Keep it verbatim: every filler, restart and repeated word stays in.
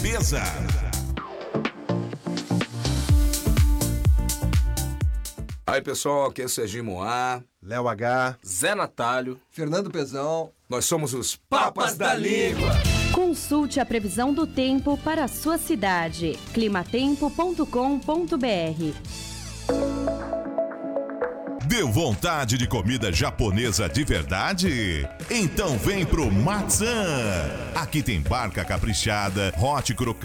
Japonesa. Aí, pessoal, aqui é Serginho Moá, Léo H, Zé Natálio, Fernando Pezão. Nós somos os Papas da Língua. Consulte a previsão do tempo para a sua cidade. climatempo ponto com ponto br. Deu vontade de comida japonesa de verdade? Então vem pro Matzan. Aqui tem barca caprichada, hot crocante.